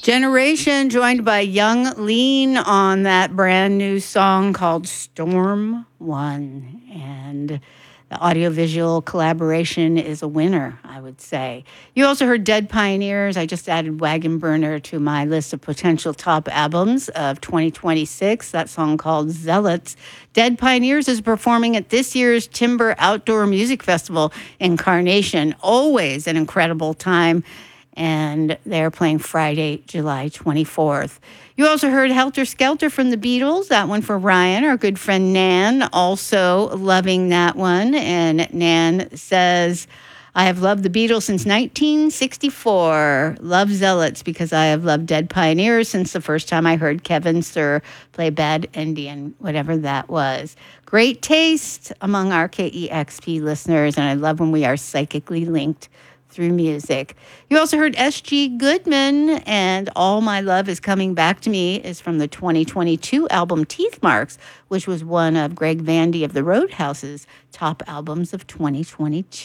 Generation joined by Young Lean on that brand new song called Storm One. And the audiovisual collaboration is a winner, I would say. You also heard Dead Pioneers. I just added Wagon Burner to my list of potential top albums of 2026. That song called Zealots. Dead Pioneers is performing at this year's Timber Outdoor Music Festival in Carnation. Always an incredible time. And they're playing Friday, July 24th. You also heard Helter Skelter from the Beatles, that one for Ryan, our good friend Nan, also loving that one. And Nan says, I have loved the Beatles since 1964. Love Zealots because I have loved Dead Pioneers since the first time I heard Kevin Sir play Bad Indian, whatever that was. Great taste among our KEXP listeners, and I love when we are psychically linked through music. You also heard S.G. Goodman, and All My Love Is Coming Back to Me is from the 2022 album Teeth Marks, which was one of Greg Vandy of the Roadhouse's top albums of 2022.